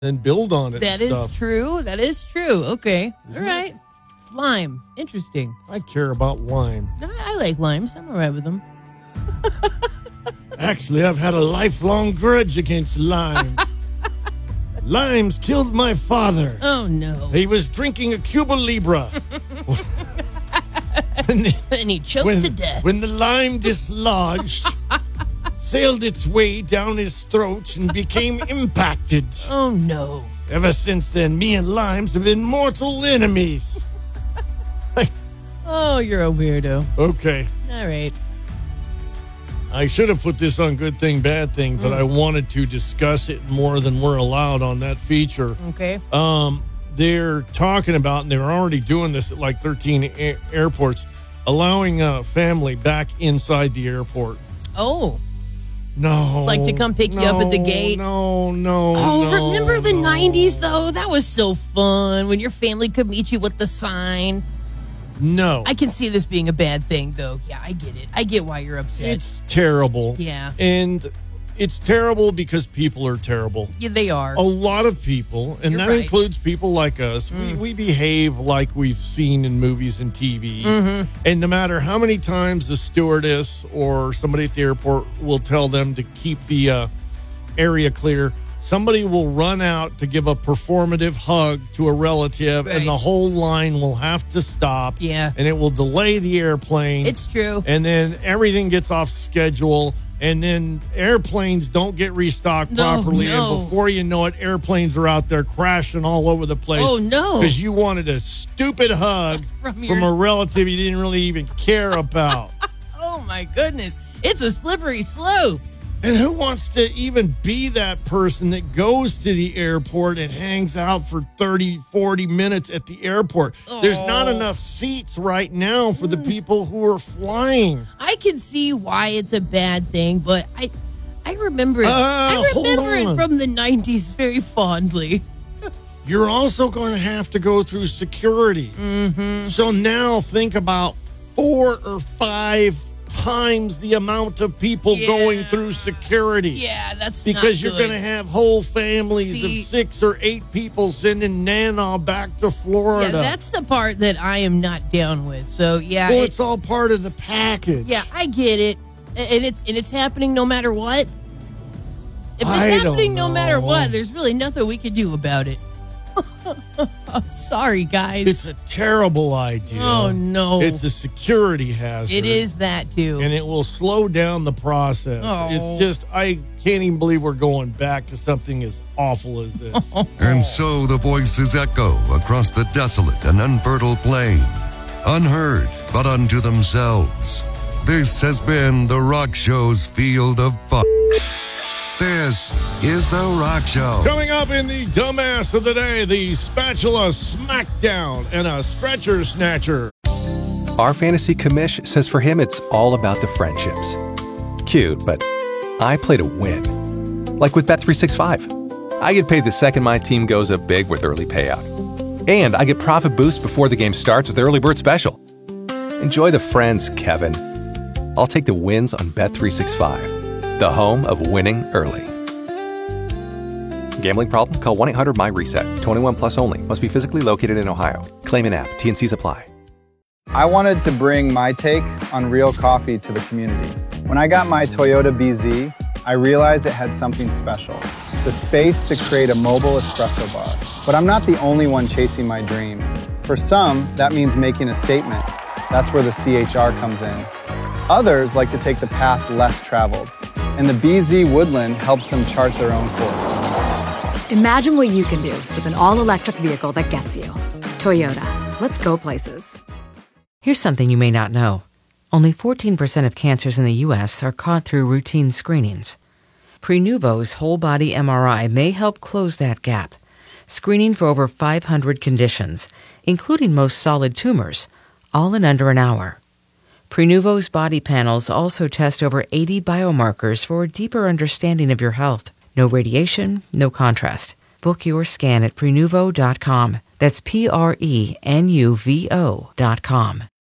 and build on it. That and is stuff. true. That is true. Okay. All right. Lime. Interesting. I care about lime. I like limes. I'm all right with them. Actually, I've had a lifelong grudge against lime. Limes killed my father. Oh, no. He was drinking a Cuba Libre. And he choked to death. When the lime dislodged, sailed its way down his throat and became impacted. Oh, no. Ever since then, me and limes have been mortal enemies. Oh, you're a weirdo. Okay. All right. I should have put this on Good Thing, Bad Thing, but I wanted to discuss it more than we're allowed on that feature. Okay. They're talking about, and they're already doing this at like 13 airports, allowing a family back inside the airport. Oh. No. Like to come pick you up at the gate? No. Oh, remember the 90s, though? That was so fun when your family could meet you with the sign. No. I can see this being a bad thing, though. Yeah, I get it. I get why you're upset. It's terrible. Yeah. And it's terrible because people are terrible. Yeah, they are. A lot of people, and You're that right. includes people like us, we behave like we've seen in movies and TV. And no matter how many times the stewardess or somebody at the airport will tell them to keep the area clear, somebody will run out to give a performative hug to a relative, and the Right. whole line will have to stop. Yeah. And it will delay the airplane. It's true. And then everything gets off schedule, and then airplanes don't get restocked properly. No. And before you know it, airplanes are out there crashing all over the place. Oh, no. Because you wanted a stupid hug from a relative you didn't really even care about. Oh, my goodness. It's a slippery slope. And who wants to even be that person that goes to the airport and hangs out for 30, 40 minutes at the airport? There's not enough seats right now for the people who are flying. I can see why it's a bad thing, but I remember it. I remember it hold on. from the 90s very fondly. You're also going to have to go through security. So now think about 4 or 5 times the amount of people going through security. Yeah, that's because not you're going to have whole families See- of 6 or 8 people sending Nana back to Florida. Yeah, that's the part that I am not down with. So yeah, well, it's all part of the package. yeah, I get it, and it's happening no matter what. If it's I don't happening no matter know. what, there's really nothing we can do about it. I'm sorry, guys. It's a terrible idea. Oh, no. It's a security hazard. It is that too. And it will slow down the process. Oh. It's just, I can't even believe we're going back to something as awful as this. And so the voices echo across the desolate and unfertile plain, unheard but unto themselves. This has been The Rock Show's Field of Fucks. This is The Rock Show. Coming up in the dumbass of the day, the spatula smackdown and a stretcher snatcher. Our fantasy commish says for him it's all about the friendships. Cute, but I play to win. Like with Bet365. I get paid the second my team goes up big with early payout. And I get profit boost before the game starts with Early Bird Special. Enjoy the friends, Kevin. I'll take the wins on Bet365, the home of winning early. Gambling problem? Call 1-800-MY-RESET. 21 plus only. Must be physically located in Ohio. Claim in app. T&Cs apply. I wanted to bring my take on real coffee to the community. When I got my Toyota BZ, I realized it had something special, the space to create a mobile espresso bar. But I'm not the only one chasing my dream. For some, that means making a statement. That's where the CHR comes in. Others like to take the path less traveled, and the BZ Woodland helps them chart their own course. Imagine what you can do with an all-electric vehicle that gets you. Toyota. Let's go places. Here's something you may not know. Only 14% of cancers in the U.S. are caught through routine screenings. Prenuvo's whole-body MRI may help close that gap, screening for over 500 conditions, including most solid tumors, all in under an hour. Prenuvo's body panels also test over 80 biomarkers for a deeper understanding of your health. No radiation, no contrast. Book your scan at Prenuvo.com. That's Prenuvo.com.